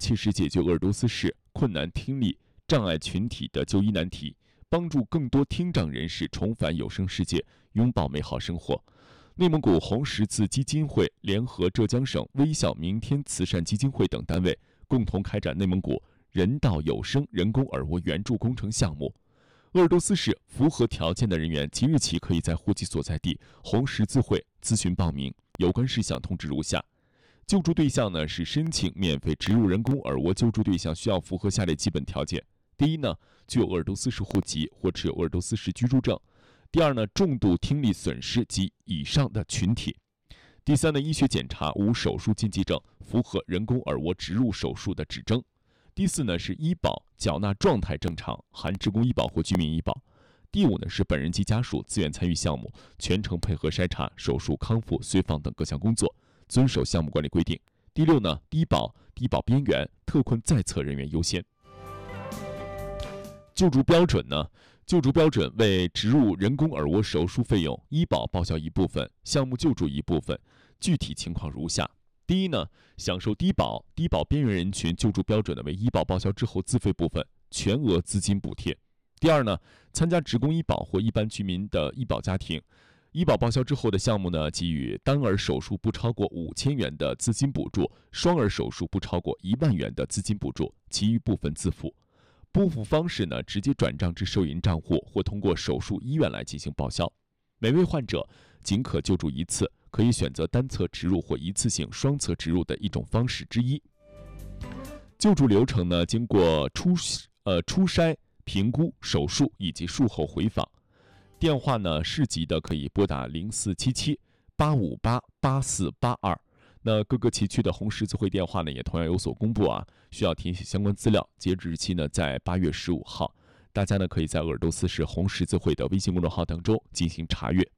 切实解决鄂尔多斯市困难听力障碍群体的就医难题，帮助更多听障人士重返有声世界，拥抱美好生活。内蒙古红十字基金会联合浙江省微笑明天慈善基金会等单位，共同开展内蒙古人道有声人工耳蜗援助工程项目。鄂尔多斯市符合条件的人员即日起可以在户籍所在地红十字会咨询报名，有关事项通知如下。救助对象呢是申请免费植入人工耳蜗救助对象需要符合下列基本条件：第一呢，具有鄂尔多斯市户籍或持有鄂尔多斯市居住证；第二呢，重度听力损失及以上的群体；第三呢，医学检查无手术禁忌症，符合人工耳蜗植入手术的指征；第四呢是医保缴纳状态正常，含职工医保或居民医保；第五呢是本人及家属自愿参与项目，全程配合筛查、手术、康复、随访等各项工作，遵守项目管理规定。第六呢，低保边缘、特困在册人员优先。救助标准呢？救助标准为植入人工耳蜗手术费用，医保报销一部分，项目救助一部分。具体情况如下：第一呢，享受低保边缘人群救助标准的为医保报销之后自费部分，全额资金补贴。第二呢，参加职工医保或一般居民的医保家庭，医保报销之后的项目呢，给予单耳手术不超过5000元的资金补助，双耳手术不超过1万元的资金补助，其余部分自付。拨付方式呢，直接转账至受银账户或通过手术医院来进行报销。每位患者仅可救助一次，可以选择单侧植入或一次性双侧植入的一种方式之一。救助流程呢，经过初筛、评估、手术以及术后回访。电话呢，市级的可以拨打0477-858-8482。那各个旗区的红十字会电话呢，也同样有所公布啊，需要填写相关资料。截止日期呢，在8月15号。大家呢，可以在鄂尔多斯市红十字会的微信公众号当中进行查阅。